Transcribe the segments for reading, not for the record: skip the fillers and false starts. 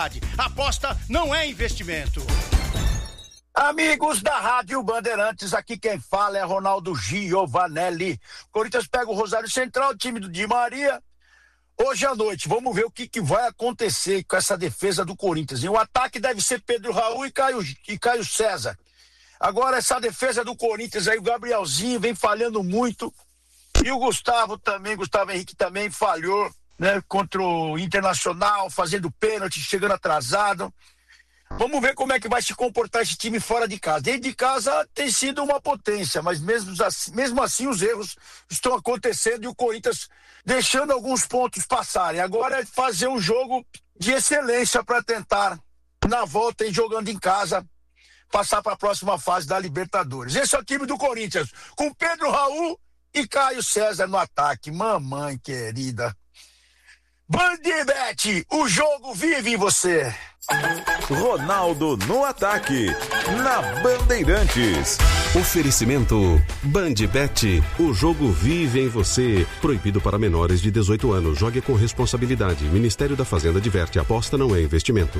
Aposta não é investimento. Amigos da Rádio Bandeirantes, aqui quem fala é Ronaldo Giovanelli. Corinthians pega o Rosário Central, time do Di Maria. Hoje à noite, vamos ver o que vai acontecer com essa defesa do Corinthians. E o ataque deve ser Pedro Raul e Caio César. Agora essa defesa do Corinthians aí, o Gabrielzinho vem falhando muito. E o Gustavo Henrique também falhou, né, contra o Internacional, fazendo pênalti, chegando atrasado. Vamos ver como é que vai se comportar esse time fora de casa. Dentro de casa tem sido uma potência, mas mesmo assim os erros estão acontecendo e o Corinthians deixando alguns pontos passarem. Agora é fazer um jogo de excelência para tentar, na volta, e jogando em casa, passar para a próxima fase da Libertadores. Esse é o time do Corinthians, com Pedro Raul e Caio César no ataque. Mamãe querida. Bandeirantes, o jogo vive em você. Ronaldo no ataque, na Bandeirantes. Oferecimento Bandbet, o jogo vive em você. Proibido para menores de 18 anos. Jogue com responsabilidade. Ministério da Fazenda adverte, aposta não é investimento.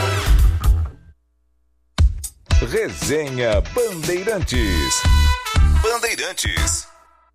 Resenha Bandeirantes. Bandeirantes.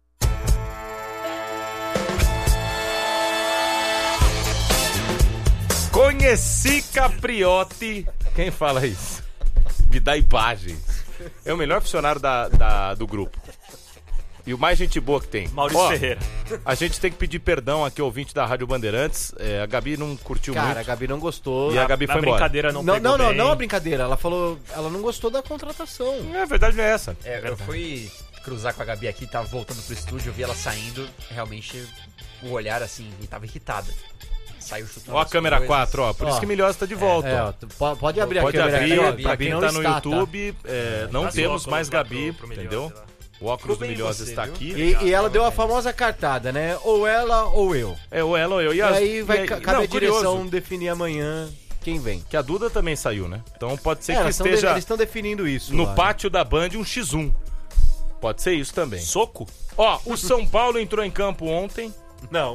Conheci Capriotti. Quem fala isso? Me dá imagens. É o melhor funcionário do grupo. E o mais gente boa que tem. Maurício Ferreira. A gente tem que pedir perdão aqui ao ouvinte da Rádio Bandeirantes. A Gabi não curtiu muito. Cara, a Gabi não gostou. E a Gabi foi embora. Brincadeira não pegou bem. Não a brincadeira. Ela falou, ela não gostou da contratação. A verdade é essa. Eu fui cruzar com a Gabi aqui, tava voltando pro estúdio, eu vi ela saindo, realmente o olhar assim, e tava irritada. Saiu chutando. Ó a câmera coisas. 4, ó. Por isso que Milhosa tá de volta. Pode abrir pode a câmera. Pode abrir, aqui, pra quem tá no YouTube, não temos mais Gabi, pro entendeu? O óculos do Milhosa está aqui. E ela deu a famosa cartada, né? Ou ela ou eu. Ou ela ou eu. E aí cabe a direção definir amanhã quem vem. Que a Duda também saiu, né? Então pode ser que esteja... Eles estão definindo isso. No lá, pátio da Band, um X1. Pode ser isso também. Soco? Ó, o São Paulo entrou em campo ontem. Não.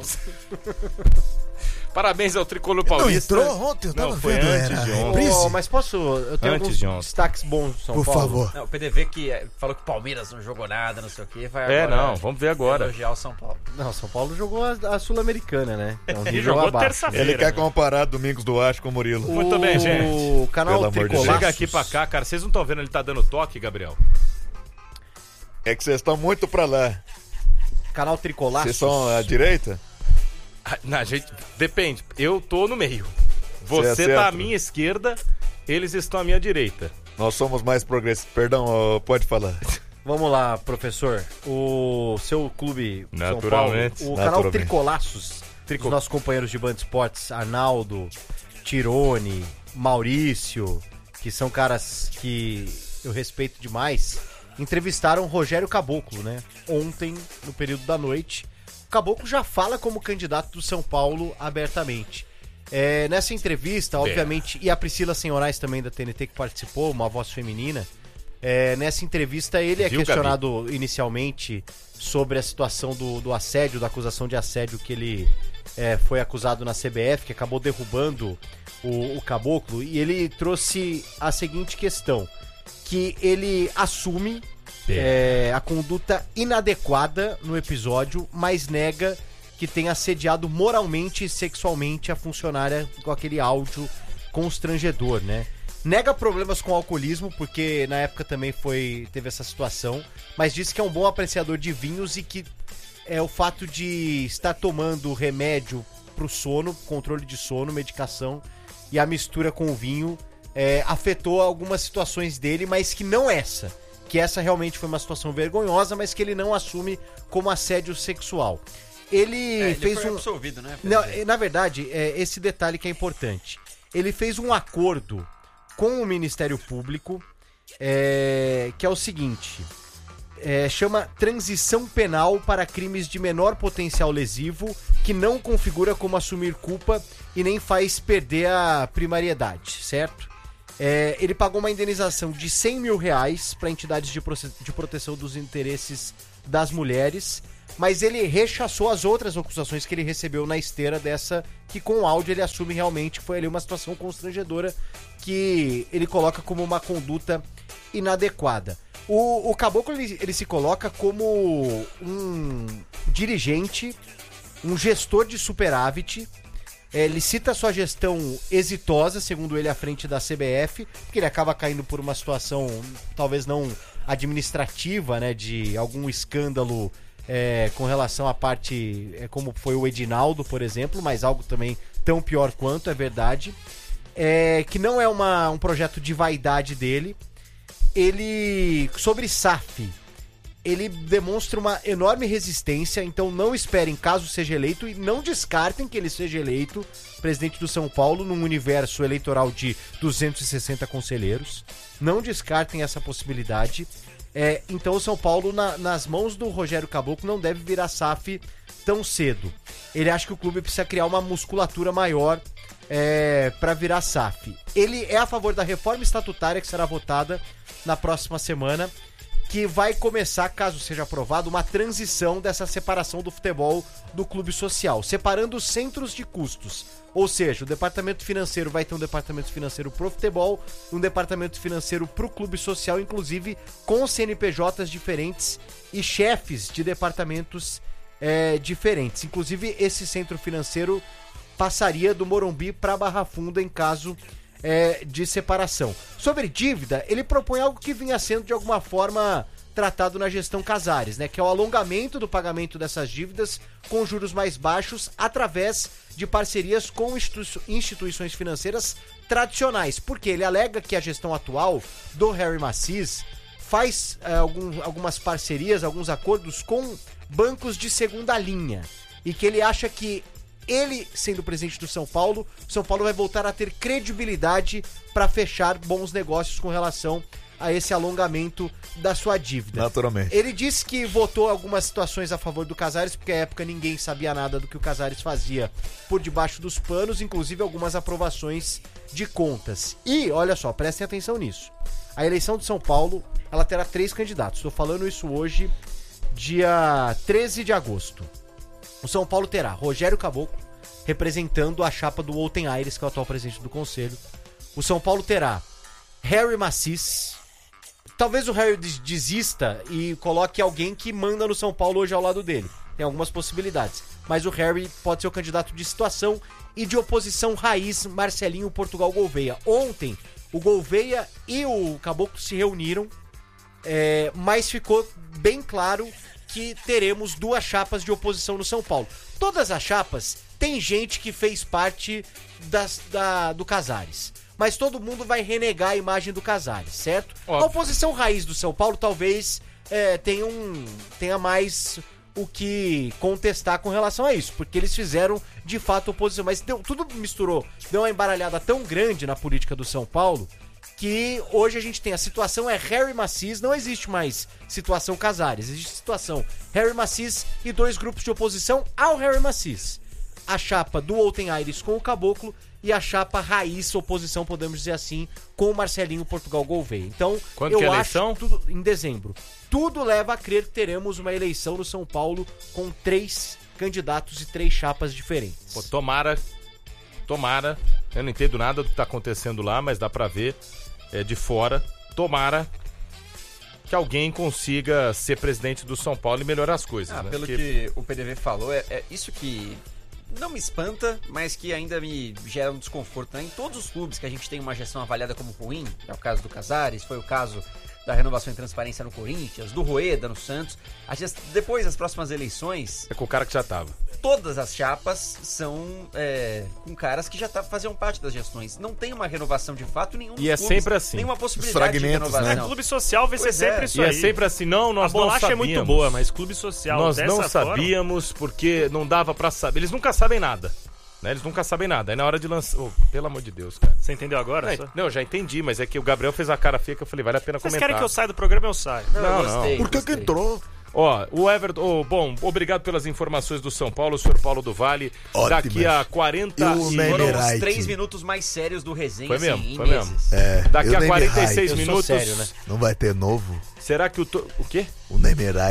Parabéns ao tricolor paulista. Não entrou ontem? Eu tava foi vendo, antes de ontem. Mas posso... Eu tenho alguns destaques bons do São Paulo. Por favor. Não, o PDV que falou que o Palmeiras não jogou nada, não sei o que, vai agora... vamos ver agora. Elogiar o São Paulo. Não, São Paulo jogou a Sul-Americana, né? Então, ele jogou terça-feira. Ele quer comparar Domingos Duarte com o Murilo. Muito bem, gente. O canal Tricolor. Chega aqui pra cá, cara. Vocês não estão vendo ele tá dando toque, Gabriel? É que vocês estão muito pra lá. Canal Tricolor. Vocês são à direita? Na gente, depende. Eu tô no meio. Você tá à minha esquerda, eles estão à minha direita. Nós somos mais progressistas. Perdão, pode falar. Vamos lá, professor. O seu clube Naturalmente. São Paulo, o canal Tricolaços, os nossos companheiros de Band Esportes, Arnaldo, Tirone, Maurício, que são caras que eu respeito demais, entrevistaram Rogério Caboclo, né? Ontem, no período da noite. O Caboclo já fala como candidato do São Paulo abertamente. Nessa entrevista, obviamente, e a Priscila Senhorais também da TNT que participou, uma voz feminina, nessa entrevista ele é questionado, Gabi, inicialmente sobre a situação do assédio, da acusação de assédio que ele foi acusado na CBF, que acabou derrubando o Caboclo, e ele trouxe a seguinte questão, que ele assume a conduta inadequada no episódio, mas nega que tenha assediado moralmente e sexualmente a funcionária com aquele áudio constrangedor, né? Nega problemas com alcoolismo, porque na época também teve essa situação, mas disse que é um bom apreciador de vinhos e que o fato de estar tomando remédio pro sono, controle de sono, medicação, e a mistura com o vinho afetou algumas situações dele, mas que não essa. Que essa realmente foi uma situação vergonhosa, mas que ele não assume como assédio sexual. Ele fez foi absolvido, né? Não, na verdade, esse detalhe que é importante. Ele fez um acordo com o Ministério Público, que é o seguinte, chama transição penal para crimes de menor potencial lesivo, que não configura como assumir culpa e nem faz perder a primariedade, certo? Ele pagou uma indenização de R$100 mil para entidades de proteção dos interesses das mulheres. mas ele rechaçou as outras acusações que ele recebeu na esteira dessa, que com o áudio ele assume realmente que foi ali uma situação constrangedora que ele coloca como uma conduta inadequada. O Caboclo, ele se coloca como um dirigente, um gestor de superávit. Ele cita a sua gestão exitosa, segundo ele, à frente da CBF, porque ele acaba caindo por uma situação, talvez não administrativa, né, de algum escândalo com relação à parte, como foi o Edinaldo, por exemplo, mas algo também tão pior quanto, é verdade. Que não é um projeto de vaidade dele. Ele, sobre SAF, ele demonstra uma enorme resistência, então não esperem caso seja eleito e não descartem que ele seja eleito presidente do São Paulo num universo eleitoral de 260 conselheiros. Não descartem essa possibilidade. Então o São Paulo, nas mãos do Rogério Caboclo, não deve virar SAF tão cedo. Ele acha que o clube precisa criar uma musculatura maior para virar SAF. Ele é a favor da reforma estatutária que será votada na próxima semana, que vai começar, caso seja aprovado, uma transição dessa separação do futebol do clube social, separando os centros de custos. Ou seja, o departamento financeiro vai ter um departamento financeiro pro futebol, um departamento financeiro pro clube social, inclusive com CNPJs diferentes e chefes de departamentos diferentes. Inclusive, esse centro financeiro passaria do Morumbi para Barra Funda em caso de separação. Sobre dívida, ele propõe algo que vinha sendo de alguma forma tratado na gestão Casares, né? Que é o alongamento do pagamento dessas dívidas com juros mais baixos através de parcerias com instituições financeiras tradicionais. Porque ele alega que a gestão atual do Harry Macis faz algumas parcerias, alguns acordos com bancos de segunda linha. E que ele acha que ele, sendo presidente do São Paulo, o São Paulo vai voltar a ter credibilidade para fechar bons negócios com relação a esse alongamento da sua dívida. Naturalmente. Ele disse que votou algumas situações a favor do Casares, porque à época ninguém sabia nada do que o Casares fazia por debaixo dos panos, inclusive algumas aprovações de contas. E, olha só, prestem atenção nisso. A eleição de São Paulo, ela terá 3 candidatos. Estou falando isso hoje, dia 13 de agosto. O São Paulo terá Rogério Caboclo representando a chapa do Olten Aires, que é o atual presidente do conselho. O São Paulo terá Harry Macis. Talvez o Harry desista e coloque alguém que manda no São Paulo hoje ao lado dele. Tem algumas possibilidades. Mas o Harry pode ser o candidato de situação e de oposição raiz, Marcelinho Portugal Gouveia. Ontem, o Gouveia e o Caboclo se reuniram, mas ficou bem claro que teremos 2 chapas de oposição no São Paulo. Todas as chapas tem gente que fez parte do Casares, mas todo mundo vai renegar a imagem do Casares, certo? Óbvio. A oposição raiz do São Paulo talvez tenha mais o que contestar com relação a isso, porque eles fizeram de fato oposição, mas tudo misturou, deu uma embaralhada tão grande na política do São Paulo que hoje a gente tem a situação Harry Macis, não existe mais situação Casares, existe situação Harry Macis e 2 grupos de oposição ao Harry Macis. A chapa do Olten Aires com o Caboclo e a chapa raiz, oposição, podemos dizer assim, com o Marcelinho Portugal Gouveia. Então, quando que é a eleição? Tudo em dezembro. Tudo leva a crer que teremos uma eleição no São Paulo com 3 candidatos e 3 chapas diferentes. Pô, tomara, eu não entendo nada do que tá acontecendo lá, mas dá pra ver de fora, tomara que alguém consiga ser presidente do São Paulo e melhorar as coisas. Né? Pelo que o PDV falou, é isso que não me espanta, mas que ainda me gera um desconforto, né? Em todos os clubes que a gente tem uma gestão avaliada como ruim, é o caso do Casares, foi o caso da renovação e transparência no Corinthians, do Rueda no Santos, depois das próximas eleições... É com o cara que já tava. Todas as chapas são com caras que já faziam parte das gestões. Não tem uma renovação de fato, nenhum e é clubes, sempre assim. Nenhuma possibilidade de renovação. Né? Clube social vai ser sempre isso aí. E é sempre assim. Não, nós não sabíamos. A bolacha é muito boa, mas clube social nós não sabíamos porque não dava pra saber. Eles nunca sabem nada. Né? Eles nunca sabem nada. Aí na hora de lançar... Oh, pelo amor de Deus, cara. Você entendeu agora? Não, já entendi, mas é que o Gabriel fez a cara feia que eu falei, vale a pena comentar. Vocês querem que eu saia do programa, eu saio. Não. Por que entrou? Ó, o Everton... bom, obrigado pelas informações do São Paulo, o senhor Paulo do Vale. Ótimas. Daqui a 40... Foram os 3 minutos mais sérios do resenha. Foi mesmo, assim, foi mesmo. Daqui a 46 minutos... Sério, né? Não vai ter novo? Será que o quê? O Nemerite.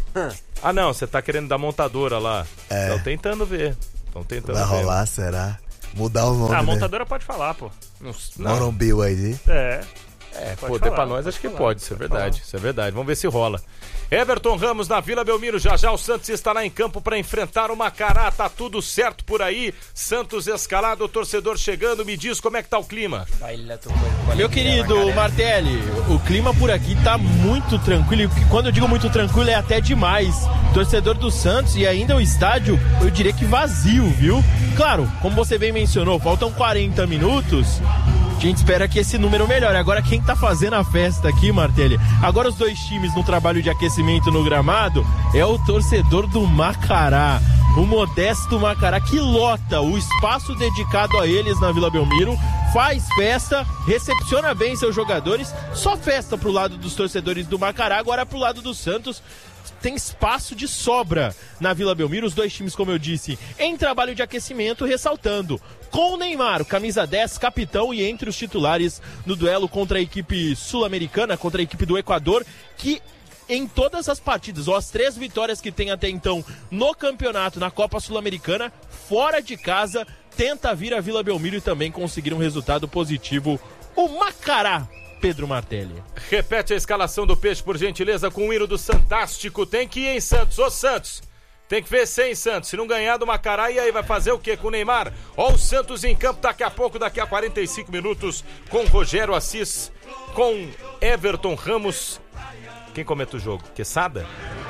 Ah, não, você tá querendo da montadora lá. Estão tentando ver. Vai rolar, será? Mudar o nome, A né? montadora pode falar, pô. Morumbi aí. Poder pra nós acho que pode, isso é verdade. Isso é verdade, vamos ver se rola. Everton Ramos na Vila Belmiro, já o Santos estará em campo para enfrentar o Macará, tá tudo certo por aí, Santos escalado, o torcedor chegando, me diz como é que tá o clima. Meu querido Martelli, o clima por aqui tá muito tranquilo, e quando eu digo muito tranquilo é até demais. Torcedor do Santos e ainda o estádio, eu diria que vazio, viu? Claro, como você bem mencionou, faltam 40 minutos, a gente espera que esse número melhore. Agora quem tá fazendo a festa aqui, Martelli, agora os dois times no trabalho de aquecimento no gramado, é o torcedor do Macará, o modesto Macará, que lota o espaço dedicado a eles na Vila Belmiro, faz festa, recepciona bem seus jogadores, só festa pro lado dos torcedores do Macará. Agora pro lado do Santos tem espaço de sobra na Vila Belmiro, os dois times, como eu disse, em trabalho de aquecimento, ressaltando, com o Neymar, camisa 10, capitão e entre os titulares no duelo contra a equipe sul-americana, contra a equipe do Equador, que em todas as partidas, ou as 3 vitórias que tem até então no campeonato, na Copa Sul-Americana, fora de casa, tenta vir a Vila Belmiro e também conseguir um resultado positivo. O Macará, Pedro Martelli. Repete a escalação do Peixe, por gentileza, com o hino do Santástico. Tem que ir em Santos. Ô, Santos, tem que vencer em Santos. Se não ganhar do Macará, e aí vai fazer o quê com o Neymar? Ó, o Santos em campo daqui a pouco, daqui a 45 minutos, com Rogério Assis, com Everton Ramos. Quem comenta o jogo? Quesada?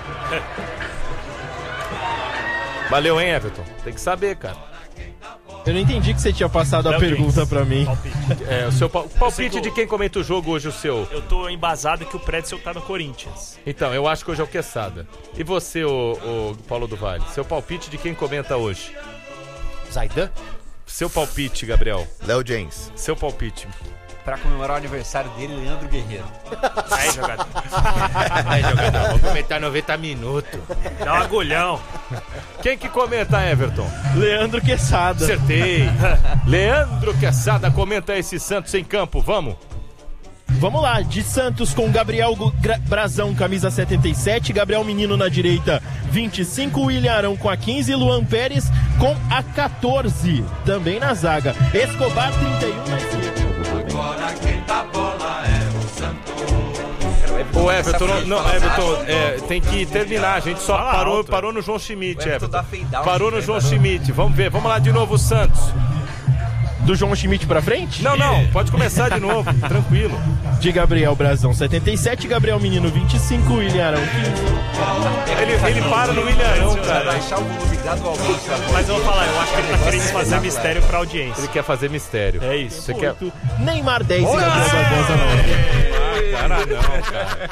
Valeu, hein, Everton? Tem que saber, cara. Eu não entendi que você tinha passado a pergunta pra mim. O seu palpite de quem comenta o jogo hoje, o seu? Eu tô embasado que o Pretzel tá no Corinthians. Então, eu acho que hoje é o Quesada. E você, o Paulo do Vale? Seu palpite de quem comenta hoje? Zaidan? Seu palpite, Gabriel? Léo James. Seu palpite? Pra comemorar o aniversário dele, Leandro Guerreiro. Aí, jogador. Vou comentar 90 minutos. Dá um agulhão. Quem que comenta, Everton? Leandro Quesada. Acertei. Leandro Quesada comenta esse Santos em campo, vamos? Vamos lá, de Santos com Gabriel Brazão, camisa 77, Gabriel Menino na direita, 25, William Arão com a 15, Luan Pérez com a 14, também na zaga, Escobar 31 na esquerda. Agora quem dá bola é o Santos. O Everton, Everton, tem que terminar, a gente só parou no João Schmidt, Everton. Parou no João Schmidt, vamos ver, vamos lá de novo o Santos. Do João Schmidt pra frente? Não, pode começar de novo, tranquilo. De Gabriel Brazão 77, Gabriel Menino 25, William Arão 15. Ele para no William Arão, cara. Mas eu vou falar, eu acho que ele tá querendo fazer mistério pra audiência. Ele quer fazer mistério. É isso. Você quer... Neymar 10 e Gabriel Barbosa 9. Cara, não, cara.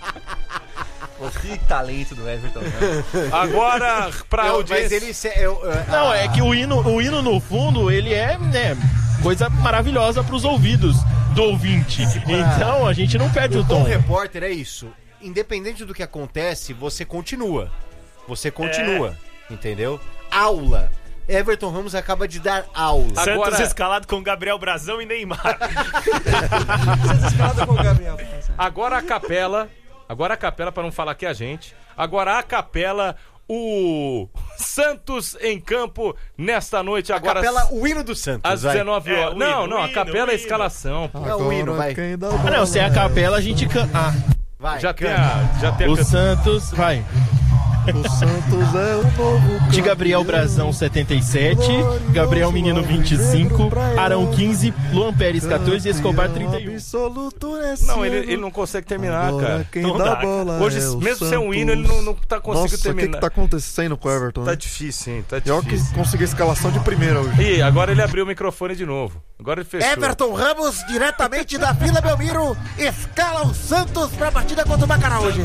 Pô, que talento do Everton, né? Agora, pra audiência... Mas ele... Não, é que o hino no fundo, ele é, né, coisa maravilhosa pros ouvidos do ouvinte. Então, a gente não perde o tom. O repórter é isso. Independente do que acontece, você continua. Entendeu? Aula. Everton Ramos acaba de dar aula. Santos escalado com Gabriel Brazão e Neymar. Santos escalado com Gabriel. Agora a capela, para não falar que é a gente. Agora a capela, o Santos em campo nesta noite. Agora, a capela, o hino do Santos. Às 19 horas. A capela é a escalação. É o hino, vai. Não, se é a capela, a gente canta. Vai, já tem a o Santos, vai. O Santos é o novo. De Gabriel Brazão 77, Gabriel Menino 25, Arão 15, Luan Pérez 14 e Escobar 31. Não, ele não consegue terminar, cara. Quem dá bola hoje, é mesmo sem o hino, ele não tá conseguindo terminar. O que tá acontecendo com o Everton? Tá difícil, hein? Tá Pior difícil. que conseguir a escalação de primeira hoje. E agora ele abriu o microfone de novo. Agora ele fechou. Everton Ramos, diretamente da Vila Belmiro, escala o Santos pra partida contra o Macará hoje.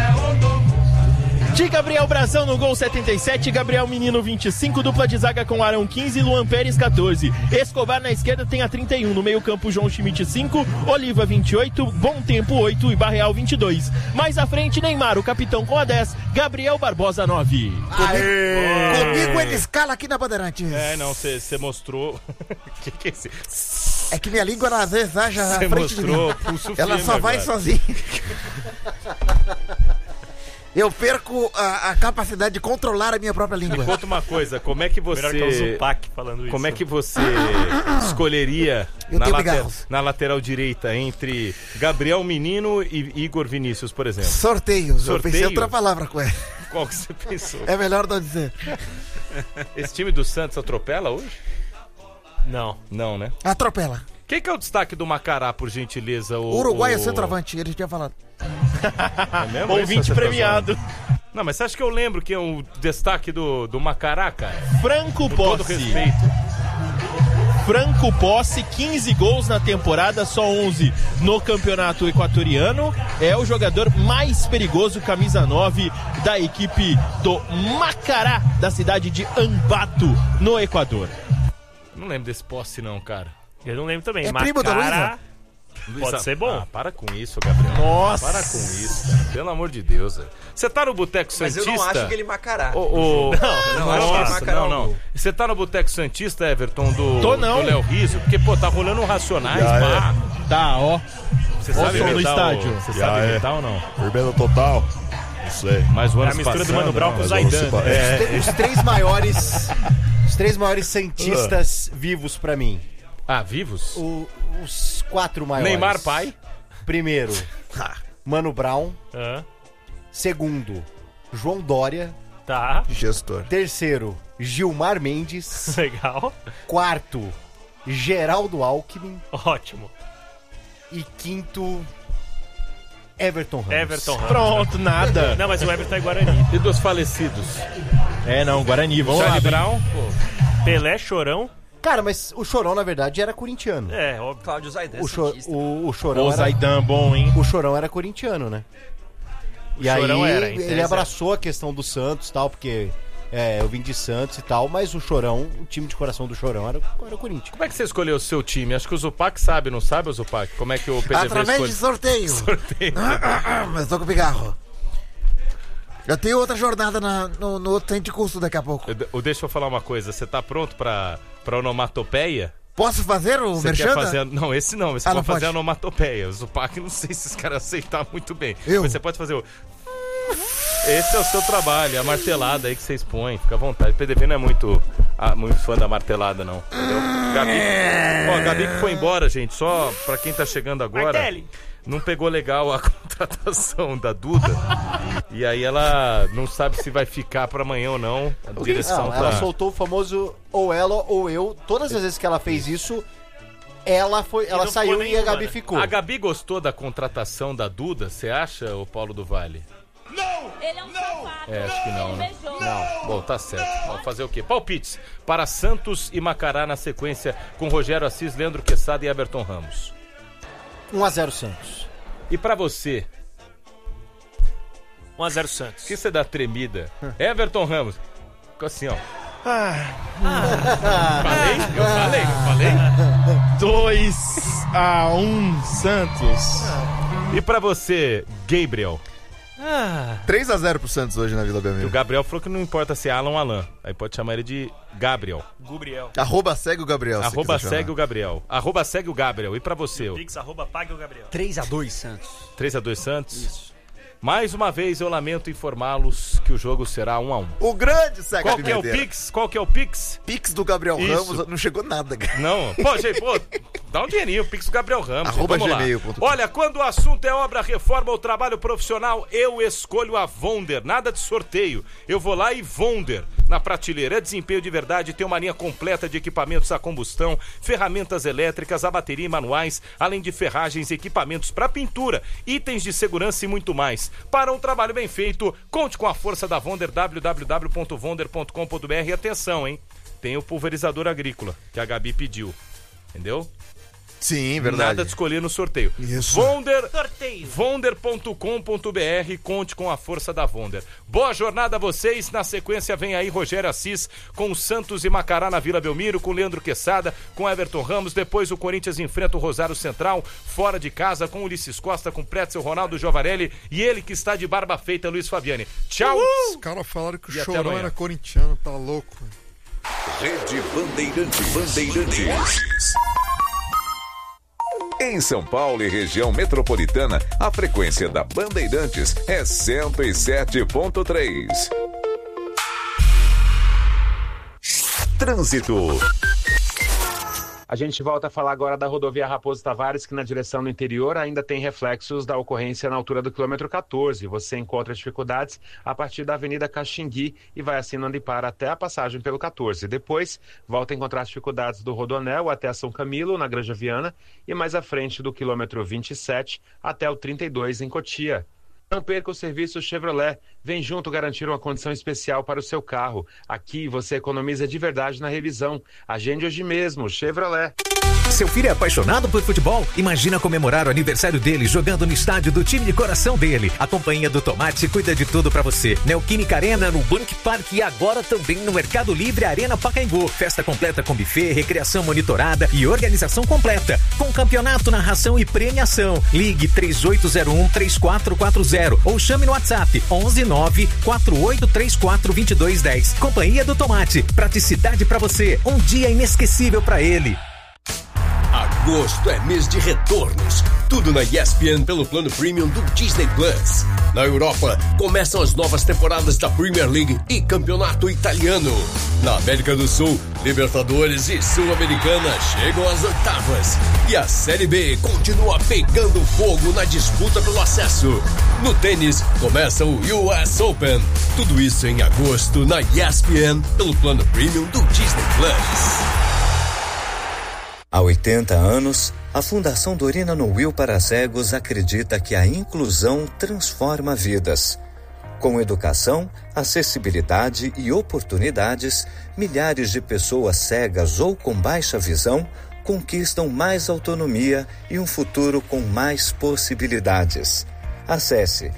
De Gabriel Brazão no gol 77, Gabriel Menino 25, dupla de zaga com Arão 15, Luan Pérez 14. Escobar na esquerda tem a 31, no meio campo João Schmidt 5, Oliva 28, Bom Tempo 8 e Barreal 22. Mais à frente Neymar, o capitão com a 10, Gabriel Barbosa 9. Comigo ele escala aqui na Bandeirantes. Você mostrou... que é esse? É que minha língua às vezes haja à frente de mim. Pulso Ela firme só vai agora. sozinha. Eu perco a capacidade de controlar a minha própria língua. Me conta uma coisa, como é que você... Melhor que o Zupac falando isso. Como é que você escolheria na lateral direita entre Gabriel Menino e Igor Vinícius, por exemplo? Sorteios. Eu pensei outra palavra com ele. Qual que você pensou? É melhor não dizer. Esse time do Santos atropela hoje? Não. Não, né? Atropela. Quem que é o destaque do Macará, por gentileza? O Uruguai é centroavante, ele tinha falado. É mesmo? Ouvinte premiado. Não, mas você acha que eu lembro que é o destaque do Macará, cara? Franco Com todo Posse. respeito. Franco Posse, 15 gols na temporada, só 11 no campeonato equatoriano. É o jogador mais perigoso, camisa 9 da equipe do Macará, da cidade de Ambato, no Equador. Não lembro desse Posse não, cara. Eu não lembro também. É primo da Luísa? Pode ser bom. Ah, para com isso, Gabriel. Nossa. Para com isso, cara. Pelo amor de Deus. Velho. Você tá no Boteco Mas Santista? eu não acho que ele Macará. Não Nossa, acho que Macará não. Você tá no Boteco Santista, Everton, Tô não. do Léo Rizzo? Porque, pô, tá rolando um Racionais, pá. Tá, ó. Você Ó o sabe som no imitar estádio. Você sabe imitar ou não? Firmeza total. Isso aí. Mais um É ano a mistura do passando, Mano Brown não. com o Zaidan. Os três maiores santistas vivos pra mim. Ah, vivos? Os 4 maiores. Neymar pai. Primeiro, Mano Brown. Segundo, João Dória. Tá. Gestor. Terceiro, Gilmar Mendes. Legal. Quarto, Geraldo Alckmin. Ótimo. E quinto, Everton Ramos. Everton Ramos. Pronto, nada. Não, mas o Everton é Guarani. E dos falecidos? É, não, Guarani. Vamos lá. Charlie Brown. Pô. Pelé, Chorão. Cara, mas o Chorão, na verdade, era corintiano. É, óbvio. Cláudio Zaidan, O Chorão O era... Zaidan, bom, hein? O Chorão era corintiano, né? O E aí Chorão era, em ele tese, abraçou a questão do Santos e tal, porque eu vim de Santos e tal, mas o Chorão, o time de coração do Chorão era o Corinthians. Como é que você escolheu o seu time? Acho que o Zupac sabe, não sabe, o Zupac? Como é que o PDV Através de sorteio. Mas tô com o pigarro. Eu tenho outra jornada no outro centro de curso daqui a pouco. Deixa eu falar uma coisa. Você tá pronto pra onomatopeia? Posso fazer o Você merchan? quer fazer... Não, esse não. Você não pode fazer pode. a onomatopeia. O Zupac, não sei se os caras aceitar muito bem. Eu? Mas você pode fazer o... Esse é o seu trabalho, a martelada aí que você expõe. Fica à vontade. O PDV não é muito fã da martelada, não. Entendeu? Gabi... Ó, a Gabi que foi embora, gente. Só pra quem tá chegando agora... Martelli. Não pegou legal a contratação da Duda. E aí ela não sabe se vai ficar pra amanhã ou não. A direção Não, tá... ela soltou o famoso ou ela ou eu. Todas as vezes que ela fez isso, ela não saiu ficou e a nenhuma, Gabi né? ficou. A Gabi gostou da contratação da Duda, você acha, o Paulo do Vale? Ele é um safado. Acho que não, né? Beijou. Não. Bom, tá certo. Vamos fazer o quê? Palpites para Santos e Macará na sequência com Rogério Assis, Leandro Quesada e Everton Ramos. 1-0 Santos. E pra você, 1-0 Santos. o que você dá tremida? Everton Ramos. Ficou assim, ó. Falei? 2-1 Santos. E pra você, Gabriel? 3-0 pro Santos hoje na Vila O Belmiro. Gabriel falou que não importa se é Alan ou Alan. Aí pode chamar ele de Gabriel. Gabriel. Arroba segue o Gabriel. se Arroba quiser segue chamar. o Gabriel. Arroba segue o Gabriel. E pra você? Pix, arroba, pague o Gabriel. 3-2 Santos. 3-2 Santos? Isso. Mais uma vez eu lamento informá-los que o jogo será 1-1. O grande segue Qual que é o Pix? Qual que é o Pix? Pix do Gabriel Isso. Ramos, não chegou nada, cara. Não. Pô, gente, dá um dinheirinho, Pix do Gabriel Ramos. Arroba Vamos lá. gmail.com. Olha, quando o assunto é obra, reforma ou trabalho profissional, eu escolho a Vonder. Nada de sorteio. Eu vou lá e Vonder. Na prateleira é desempenho de verdade, tem uma linha completa de equipamentos a combustão, ferramentas elétricas, a bateria e manuais, além de ferragens, equipamentos para pintura, itens de segurança e muito mais. Para um trabalho bem feito, conte com a força da Vonder, www.vonder.com.br. E atenção, hein? Tem o pulverizador agrícola, que a Gabi pediu. Entendeu? Sim, verdade. Nada de escolher no sorteio. Isso. Vonder, Sorteio. Vonder.com.br, conte com a força da Vonder. Boa jornada a vocês. Na sequência vem aí Rogério Assis com Santos e Macará na Vila Belmiro, com Leandro Quesada, com Everton Ramos. Depois o Corinthians enfrenta o Rosário Central, fora de casa, com Ulisses Costa, com Pretzel, Ronaldo Giovarelli e ele que está de barba feita, Luiz Fabiani. Tchau! Os caras falaram que o E até Chorão amanhã. era corintiano, tá louco. Rede Bandeirantes. Em São Paulo e região metropolitana, a frequência da Bandeirantes é 107.3. Trânsito. A gente volta a falar agora da rodovia Raposo Tavares, que na direção do interior ainda tem reflexos da ocorrência na altura do quilômetro 14. Você encontra dificuldades a partir da Avenida Caxingui e vai assim no Andipar até a passagem pelo 14. Depois, volta a encontrar dificuldades do Rodoanel até a São Camilo, na Granja Viana, e mais à frente do quilômetro 27 até o 32 em Cotia. Não perca o serviço Chevrolet. Vem junto garantir uma condição especial para o seu carro. Aqui você economiza de verdade na revisão. Agende hoje mesmo, Chevrolet. Seu filho é apaixonado por futebol? Imagina comemorar o aniversário dele jogando no estádio do time de coração dele. A companhia do Tomate cuida de tudo pra você. Neoquímica Arena no Bank Park e agora também no Mercado Livre Arena Pacaembu. Festa completa com buffet, recreação monitorada e organização completa. Com campeonato, narração e premiação. Ligue 3801-3440 ou chame no WhatsApp 119-4834-2210. Companhia do Tomate. Praticidade pra você. Um dia inesquecível pra ele. Agosto é mês de retornos. Tudo na ESPN pelo plano premium do Disney Plus. Na Europa, começam as novas temporadas da Premier League e Campeonato Italiano. Na América do Sul, Libertadores e Sul-Americana chegam às oitavas. E a Série B continua pegando fogo na disputa pelo acesso. No tênis, começa o US Open. Tudo isso em agosto na ESPN pelo plano premium do Disney Plus. Há 80 anos, a Fundação Dorina no Will para Cegos acredita que a inclusão transforma vidas. Com educação, acessibilidade e oportunidades, milhares de pessoas cegas ou com baixa visão conquistam mais autonomia e um futuro com mais possibilidades. Acesse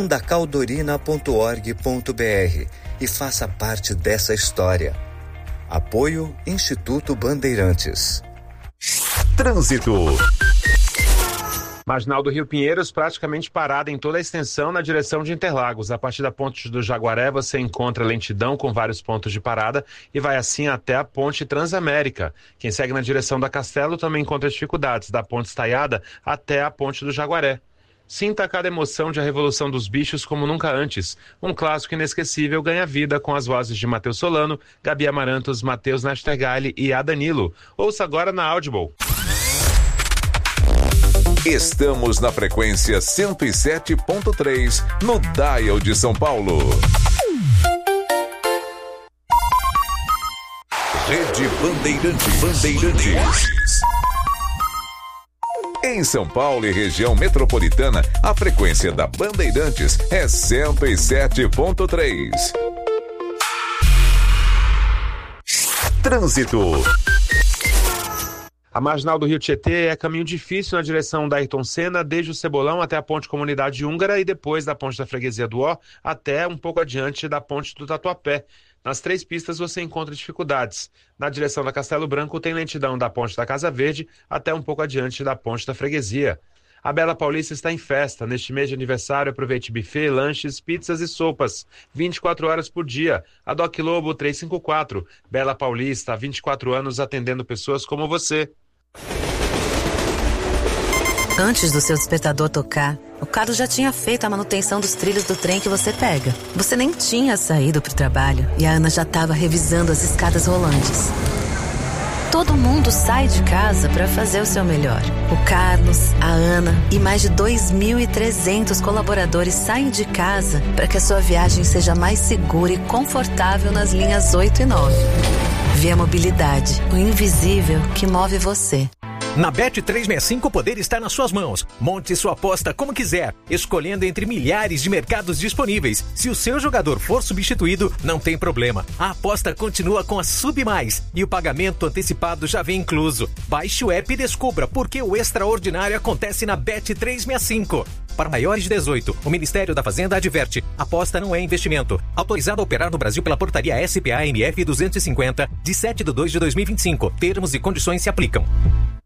fundacaldorina.org.br e faça parte dessa história. Apoio Instituto Bandeirantes. Trânsito. Marginal do Rio Pinheiros praticamente parada em toda a extensão na direção de Interlagos. A partir da ponte do Jaguaré você encontra lentidão com vários pontos de parada e vai assim até a ponte Transamérica. Quem segue na direção da Castelo também encontra dificuldades da ponte Estaiada até a ponte do Jaguaré. Sinta cada emoção de A Revolução dos Bichos como nunca antes. Um clássico inesquecível ganha vida com as vozes de Matheus Solano, Gabi Amarantos, Matheus Nastergalli e A Danilo. Ouça agora na Audible. Estamos na frequência 107.3 no Dial de São Paulo. Rede Bandeirantes. Em São Paulo e região metropolitana, a frequência da Bandeirantes é 107.3. Trânsito. A Marginal do Rio Tietê é caminho difícil na direção da Ayrton Senna, desde o Cebolão até a ponte Comunidade Húngara e depois da ponte da Freguesia do Ó até um pouco adiante da ponte do Tatuapé. Nas três pistas você encontra dificuldades. Na direção da Castelo Branco tem lentidão da ponte da Casa Verde até um pouco adiante da ponte da Freguesia. A Bela Paulista está em festa. Neste mês de aniversário, aproveite buffet, lanches, pizzas e sopas. 24 horas por dia. A Doc Lobo 354. Bela Paulista, há 24 anos atendendo pessoas como você. Antes do seu despertador tocar, o Carlos já tinha feito a manutenção dos trilhos do trem que você pega. Você nem tinha saído pro trabalho e a Ana já estava revisando as escadas rolantes. Todo mundo sai de casa para fazer o seu melhor. O Carlos, a Ana e mais de 2.300 colaboradores saem de casa para que a sua viagem seja mais segura e confortável nas linhas 8 e 9. Via Mobilidade, o invisível que move você. Na Bet365 o poder está nas suas mãos. Monte sua aposta como quiser, escolhendo entre milhares de mercados disponíveis. Se o seu jogador for substituído, não tem problema. A aposta continua com a Sub Mais e o pagamento antecipado já vem incluso. Baixe o app e descubra por que o extraordinário acontece na Bet365. Para maiores de 18, o Ministério da Fazenda adverte: aposta não é investimento. Autorizado a operar no Brasil pela portaria SPA-MF 250, de 7/2/2025. Termos e condições se aplicam.